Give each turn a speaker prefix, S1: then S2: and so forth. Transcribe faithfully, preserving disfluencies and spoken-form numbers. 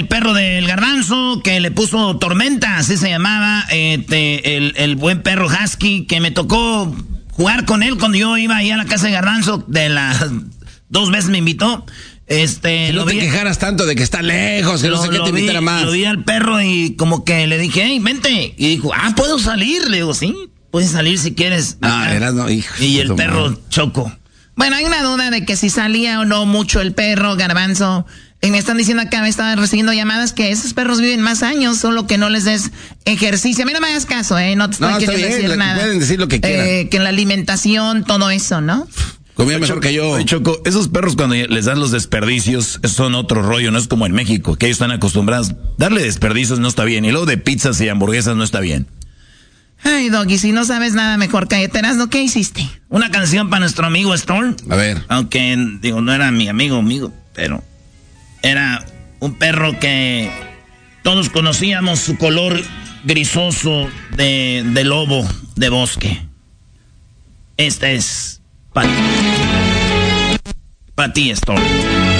S1: perro del Garbanzo, que le puso Tormenta, así se llamaba, este, el, el buen perro Husky, que me tocó jugar con él cuando yo iba ahí a la casa de Garbanzo, de las dos veces me invitó. Este,
S2: si no
S1: lo
S2: te
S1: vi,
S2: quejaras tanto de que está lejos, que
S1: lo,
S2: no sé qué te invitara más.
S1: Lo vi al perro y como que le dije, hey, vente. Y dijo, ah, ¿puedo salir? Le digo, sí, puedes salir si quieres.
S2: Ah, eras, no, hijo,
S1: y el perro madre. Choco. Bueno, hay una duda de que si salía o no mucho el perro, Garbanzo. Y me están diciendo acá, me estaban recibiendo llamadas que esos perros viven más años, solo que no les des ejercicio. A mí no me hagas caso, ¿eh? No te estoy
S2: no,
S1: queriendo
S2: bien,
S1: decir nada.
S2: Pueden decir lo que quieran.
S1: Eh, que en la alimentación, todo eso, ¿no?
S2: Comía mejor que yo.
S3: Choco, esos perros cuando les dan los desperdicios son otro rollo, no es como en México, que ellos están acostumbrados. Darle desperdicios no está bien, y luego de pizzas y hamburguesas no está bien.
S1: Ay, Doggy, si no sabes nada mejor, cállate, ¿no? ¿Qué hiciste? Una canción para nuestro amigo Storm.
S2: A ver.
S1: Aunque, digo, no era mi amigo, amigo, pero era un perro que todos conocíamos su color grisoso de, de lobo de bosque. Esta es para ti. Para ti, Storm.